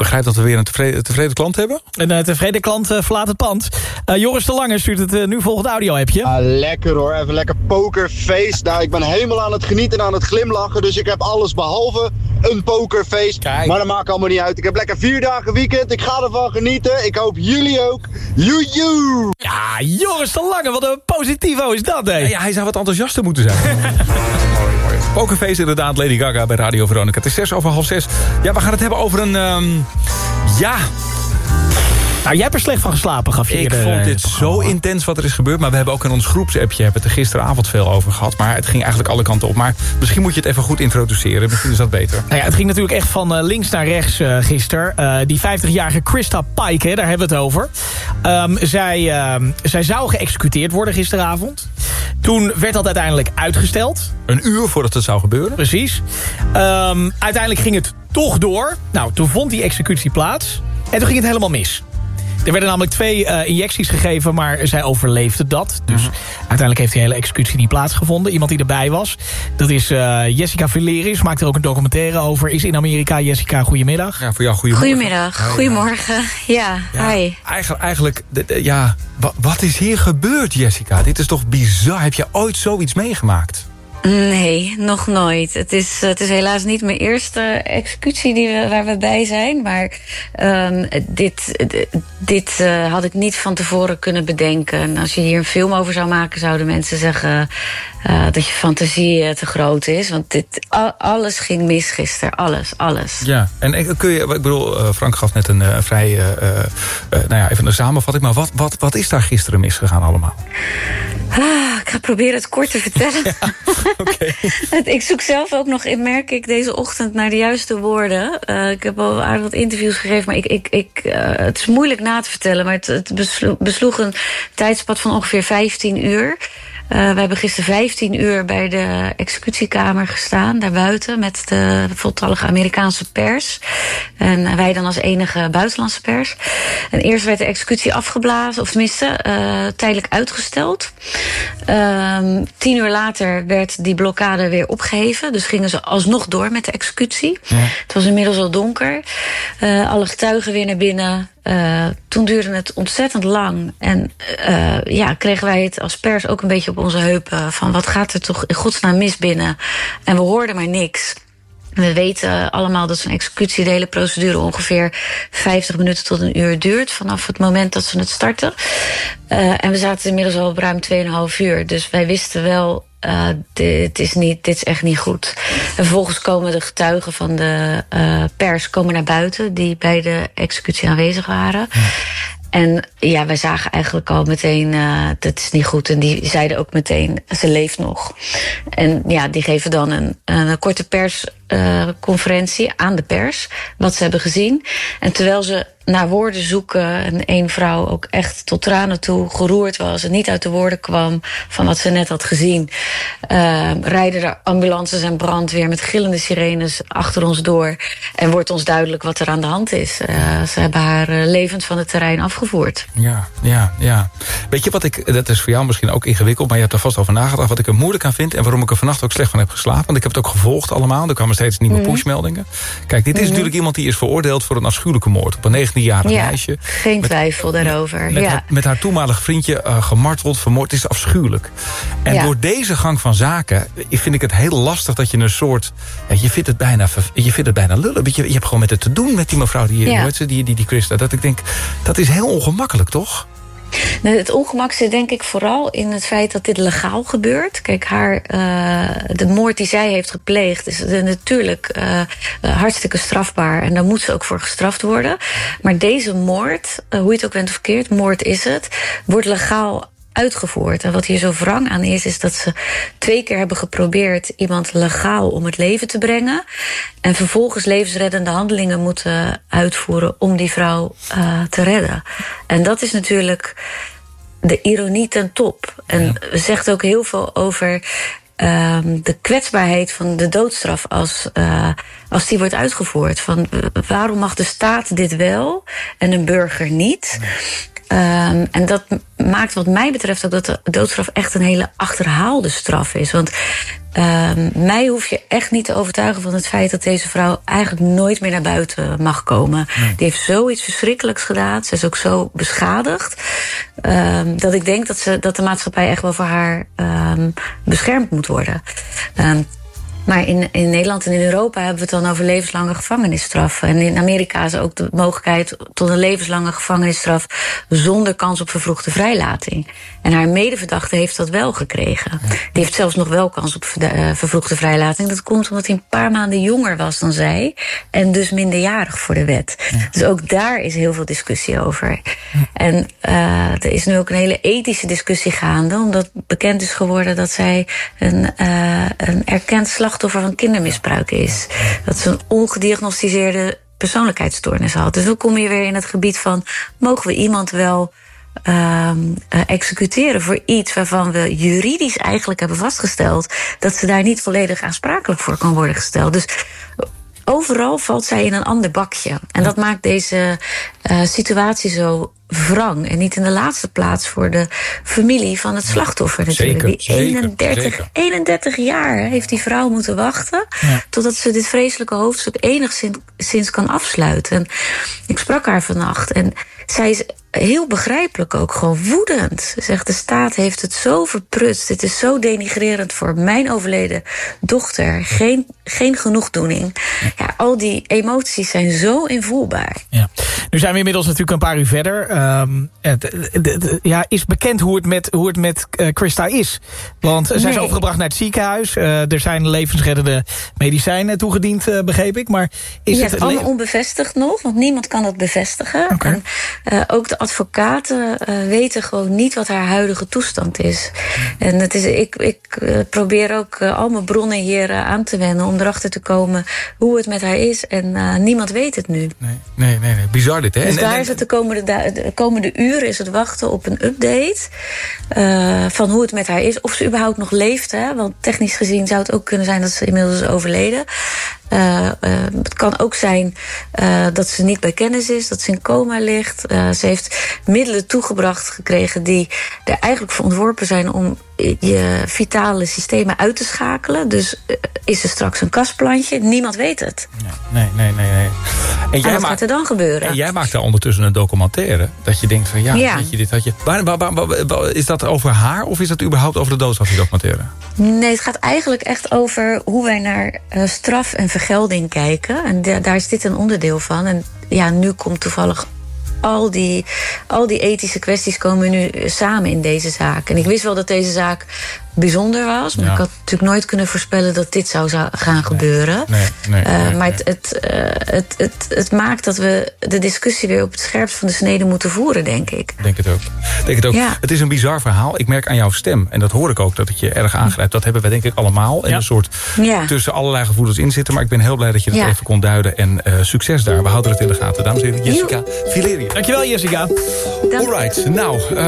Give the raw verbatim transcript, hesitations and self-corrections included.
begrijp dat we weer een tevreden, tevreden klant hebben. Een uh, tevreden klant uh, verlaat het pand. Uh, Joris de Lange stuurt het uh, nu volgende audio-appje. Ah, lekker hoor, even lekker pokerface. Nou, ik ben helemaal aan het genieten en aan het glimlachen. Dus ik heb alles behalve een pokerface. Kijk. Maar dat maakt allemaal niet uit. Ik heb lekker vier dagen weekend. Ik ga ervan genieten. Ik hoop jullie ook. Joejoe! Ja, Joris de Lange, wat een positivo is dat, hè? Ja, ja, hij zou wat enthousiaster moeten zijn. Pokerface inderdaad, Lady Gaga bij Radio Veronica. Het is zes over half zes. Ja, we gaan het hebben over een... Um, ja... Nou, jij hebt er slecht van geslapen, gaf je Ik de, vond dit zo intens wat er is gebeurd. Maar we hebben ook in ons groepsappje hebben het er gisteravond veel over gehad. Maar het ging eigenlijk alle kanten op. Maar misschien moet je het even goed introduceren. Misschien is dat beter. Nou ja, het ging natuurlijk echt van uh, links naar rechts uh, gisteren. Uh, die vijftigjarige Krista Pike, hè, daar hebben we het over. Um, zij, uh, zij zou geëxecuteerd worden gisteravond. Toen werd dat uiteindelijk uitgesteld. Een uur voordat het zou gebeuren. Precies. Um, uiteindelijk ging het toch door. Nou, toen vond die executie plaats. En toen ging het helemaal mis. Er werden namelijk twee uh, injecties gegeven, maar zij overleefde dat. Dus mm-hmm. uiteindelijk heeft die hele executie niet plaatsgevonden. Iemand die erbij was, dat is uh, Jessica Valeris. Maakt er ook een documentaire over. Is in Amerika. Jessica, goedemiddag. Ja, voor jou goedemorgen. Goedemiddag, hi, goedemorgen. Ja, ja hi. Eigenlijk, eigenlijk de, de, ja, wat, wat is hier gebeurd, Jessica? Dit is toch bizar? Heb je ooit zoiets meegemaakt? Nee, nog nooit. Het is, het is helaas niet mijn eerste executie die we, waar we bij zijn. Maar um, dit, dit uh, had ik niet van tevoren kunnen bedenken. En als je hier een film over zou maken, zouden mensen zeggen uh, dat je fantasie uh, te groot is. Want dit, al, alles ging mis gisteren. Alles, alles. Ja, en kun je, ik bedoel, uh, Frank gaf net een uh, vrij, uh, uh, nou ja, even een samenvatting. Maar wat, wat, wat is daar gisteren misgegaan allemaal? Ah, ik ga proberen het kort te vertellen. Ja. Okay. Ik zoek zelf ook nog, merk ik, deze ochtend naar de juiste woorden. Uh, ik heb al aardig wat interviews gegeven, maar ik, ik, ik, uh, het is moeilijk na te vertellen. Maar het, het besloeg, besloeg een tijdspad van ongeveer vijftien uur. Uh, we hebben gisteren vijftien uur bij de executiekamer gestaan, daarbuiten, met de voltallige Amerikaanse pers. En wij dan als enige buitenlandse pers. En eerst werd de executie afgeblazen, of tenminste uh, tijdelijk uitgesteld. Uh, tien uur later werd die blokkade weer opgeheven. Dus gingen ze alsnog door met de executie. Ja. Het was inmiddels al donker. Uh, alle getuigen weer naar binnen. Uh, toen duurde het ontzettend lang. En uh, ja, kregen wij het als pers ook een beetje op onze heupen. Van wat gaat er toch in godsnaam mis binnen? En we hoorden maar niks. We weten allemaal dat zo'n executie, de hele procedure, ongeveer vijftig minuten tot een uur duurt. Vanaf het moment dat ze het starten. Uh, en we zaten inmiddels al op ruim tweeënhalf uur. Dus wij wisten wel, Uh, dit is niet, dit is echt niet goed. En vervolgens komen de getuigen van de uh, pers komen naar buiten, die bij de executie aanwezig waren. Ja. En ja, wij zagen eigenlijk al meteen, uh, dat is niet goed. En die zeiden ook meteen, ze leeft nog. En ja, die geven dan een, een korte persconferentie uh, aan de pers, wat ze hebben gezien. En terwijl ze naar woorden zoeken en één vrouw ook echt tot tranen toe geroerd was en niet uit de woorden kwam van wat ze net had gezien, uh, rijden er ambulances en brandweer met gillende sirenes achter ons door en wordt ons duidelijk wat er aan de hand is. Uh, ze hebben haar uh, levend van het terrein afgevoerd. Ja, ja, ja. Weet je wat ik, dat is voor jou misschien ook ingewikkeld, maar je hebt er vast over nagedacht, wat ik er moeilijk aan vind en waarom ik er vannacht ook slecht van heb geslapen, want ik heb het ook gevolgd allemaal, er kwamen steeds nieuwe mm-hmm. pushmeldingen. Kijk, dit is mm-hmm. natuurlijk iemand die is veroordeeld voor een afschuwelijke moord op een negentienjarig ja, meisje. Geen met, twijfel daarover. Met, ja. haar, met haar toenmalig vriendje uh, gemarteld, vermoord. Het is afschuwelijk. En ja. door deze gang van zaken vind ik het heel lastig dat je een soort, ja, je vindt het bijna, je vindt het bijna lullen. Je, je hebt gewoon met het te doen met die mevrouw, die, ja. die, die, die, die Krista. Dat ik denk, dat is heel ongemakkelijk, toch? Nou, het ongemak zit denk ik vooral in het feit dat dit legaal gebeurt. Kijk, haar, uh, de moord die zij heeft gepleegd is uh, natuurlijk uh, uh, hartstikke strafbaar. En daar moet ze ook voor gestraft worden. Maar deze moord, uh, hoe je het ook bent of verkeerd, moord is het, wordt legaal uitgevoerd. En wat hier zo wrang aan is, is dat ze twee keer hebben geprobeerd iemand legaal om het leven te brengen. En vervolgens levensreddende handelingen moeten uitvoeren om die vrouw uh, te redden. En dat is natuurlijk de ironie ten top. En ja. zegt ook heel veel over uh, de kwetsbaarheid van de doodstraf als, uh, als die wordt uitgevoerd. Van, waarom mag de staat dit wel en een burger niet? Um, en dat maakt wat mij betreft ook dat de doodstraf echt een hele achterhaalde straf is. Want um, mij hoef je echt niet te overtuigen van het feit dat deze vrouw eigenlijk nooit meer naar buiten mag komen. Nee. Die heeft zoiets verschrikkelijks gedaan. Ze is ook zo beschadigd. Um, dat ik denk dat, ze, dat de maatschappij echt wel voor haar um, beschermd moet worden. Um, Maar in, in Nederland en in Europa hebben we het dan over levenslange gevangenisstraf. En in Amerika is ook de mogelijkheid tot een levenslange gevangenisstraf zonder kans op vervroegde vrijlating. En haar medeverdachte heeft dat wel gekregen. Die heeft zelfs nog wel kans op vervroegde vrijlating. Dat komt omdat hij een paar maanden jonger was dan zij. En dus minderjarig voor de wet. Ja. Dus ook daar is heel veel discussie over. Ja. En uh, er is nu ook een hele ethische discussie gaande. Omdat bekend is geworden dat zij een, uh, een erkend slachtoffer van kindermisbruik is. Dat ze een ongediagnosticeerde persoonlijkheidsstoornis had. Dus dan kom je weer in het gebied van, mogen we iemand wel Uh, uh, executeren voor iets waarvan we juridisch eigenlijk hebben vastgesteld dat ze daar niet volledig aansprakelijk voor kan worden gesteld. Dus overal valt zij in een ander bakje. En dat maakt deze uh, situatie zo wrang. En niet in de laatste plaats voor de familie van het slachtoffer natuurlijk. Zeker, die eenendertig, zeker. eenendertig jaar heeft die vrouw moeten wachten, ja, totdat ze dit vreselijke hoofdstuk enigszins kan afsluiten. En ik sprak haar vannacht en zij is heel begrijpelijk ook gewoon woedend. Ze zegt, de staat heeft het zo verprutst. Dit is zo denigrerend voor mijn overleden dochter. Geen, geen genoegdoening. Ja, al die emoties zijn zo invoelbaar. Ja. Nu zijn we inmiddels natuurlijk een paar uur verder. Um, het, het, het, ja, is bekend hoe het met, hoe het met uh, Christa is? Want zij nee. is overgebracht naar het ziekenhuis. Uh, er zijn levensreddende medicijnen toegediend, uh, begreep ik. Maar is ja, het, het allemaal onbevestigd nog, want niemand kan dat bevestigen. Okay. En, uh, ook de advocaten uh, weten gewoon niet wat haar huidige toestand is. En het is, ik, ik uh, probeer ook uh, al mijn bronnen hier uh, aan te wenden om erachter te komen hoe het met haar is. En uh, niemand weet het nu. Nee, nee, nee, nee. Bizar dit, hè? Dus en, daar en, is het de komende, de komende uren is het wachten op een update uh, van hoe het met haar is. Of ze überhaupt nog leeft, hè? Want technisch gezien zou het ook kunnen zijn dat ze inmiddels is overleden. Uh, uh, het kan ook zijn uh, dat ze niet bij kennis is, dat ze in coma ligt. Uh, ze heeft middelen toegebracht gekregen die er eigenlijk voor ontworpen zijn om je vitale systemen uit te schakelen. Dus uh, is er straks een kastplantje? Niemand weet het. Ja, nee, nee, nee. nee. En, en wat gaat er dan gebeuren? En jij maakt daar ondertussen een documentaire. Dat je denkt van ja, ja. Weet je, dit had je. Waar, waar, waar, waar, is dat over haar of is dat überhaupt over de doodstraf, die documentaire? Nee, het gaat eigenlijk echt over hoe wij naar uh, straf en vergelding kijken. En da- daar is dit een onderdeel van. En ja, nu komt toevallig al die, al die ethische kwesties komen nu samen in deze zaak. En ik wist wel dat deze zaak bijzonder was, maar ja. ik had natuurlijk nooit kunnen voorspellen dat dit zou, zou gaan gebeuren. Nee, nee, nee, uh, nee, maar nee. Het, het, uh, het, het, het maakt dat we de discussie weer op het scherpst van de snede moeten voeren, denk ik. Denk het ook. Denk het ook. Ja. Het is een bizar verhaal. Ik merk aan jouw stem, en dat hoor ik ook, dat het je erg aangrijpt. Dat hebben wij denk ik allemaal. En ja. een soort ja. tussen allerlei gevoelens in zitten. Maar ik ben heel blij dat je dat ja. even kon duiden. En uh, succes daar. We houden het in de gaten. Dames en heren, Jessica Villerius. Dankjewel, Jessica. Dank. Alright. Nou, uh,